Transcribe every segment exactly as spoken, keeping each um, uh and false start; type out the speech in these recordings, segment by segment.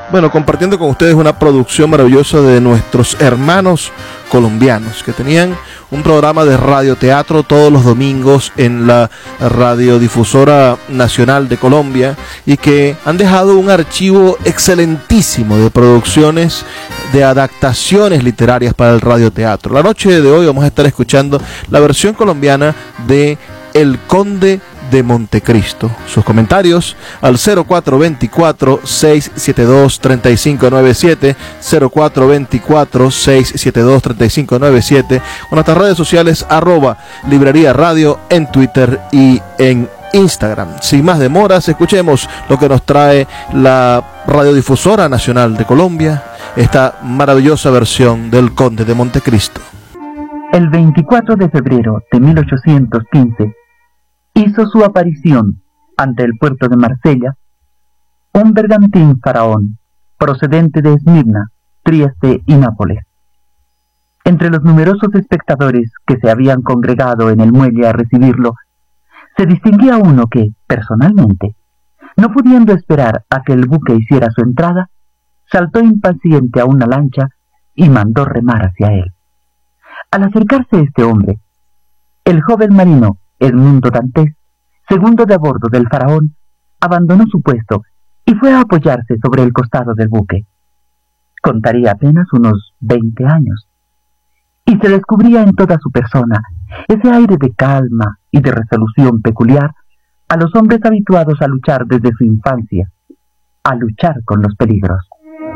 bueno, compartiendo con ustedes una producción maravillosa de nuestros hermanos colombianos que tenían un programa de radioteatro todos los domingos en la Radiodifusora Nacional de Colombia y que han dejado un archivo excelentísimo de producciones, de adaptaciones literarias para el radioteatro. La noche de hoy vamos a estar escuchando la versión colombiana de El Conde de Montecristo. Sus comentarios al cero cuatro dos cuatro, seis siete dos, tres cinco nueve siete, cero cuatro dos cuatro, seis siete dos, tres cinco nueve siete, o nuestras redes sociales arroba Librería Radio en Twitter y en Instagram. Sin más demoras, escuchemos lo que nos trae la Radiodifusora Nacional de Colombia, esta maravillosa versión del Conde de Montecristo. El veinticuatro de febrero de mil ochocientos quince hizo su aparición ante el puerto de Marsella un bergantín faraón procedente de Esmirna, Trieste y Nápoles. Entre los numerosos espectadores que se habían congregado en el muelle a recibirlo, se distinguía uno que, personalmente, no pudiendo esperar a que el buque hiciera su entrada, saltó impaciente a una lancha y mandó remar hacia él. Al acercarse este hombre, el joven marino Edmundo Dantes, segundo de a bordo del faraón, abandonó su puesto y fue a apoyarse sobre el costado del buque. Contaría apenas unos veinte años, y se descubría en toda su persona ese aire de calma y de resolución peculiar a los hombres habituados a luchar desde su infancia, a luchar con los peligros.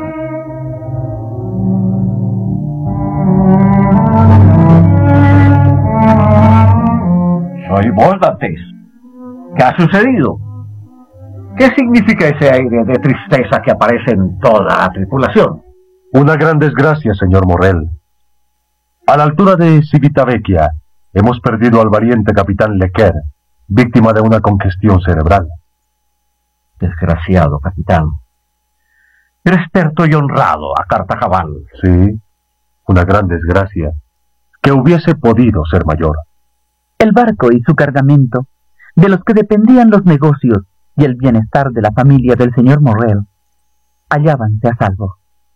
Soy vos, Dantes. ¿Qué ha sucedido? ¿Qué significa ese aire de tristeza que aparece en toda la tripulación? Una gran desgracia, señor Morrel. A la altura de Civitavecchia hemos perdido al valiente capitán Lequer, víctima de una congestión cerebral. Desgraciado capitán. Era experto y honrado a carta cabal. Sí, una gran desgracia, que hubiese podido ser mayor. El barco y su cargamento, de los que dependían los negocios y el bienestar de la familia del señor Morrel, hallábanse a salvo.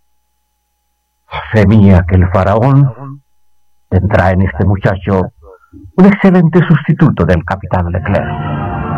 Fe mía que el faraón tendrá en este muchacho un excelente sustituto del capitán Leclerc.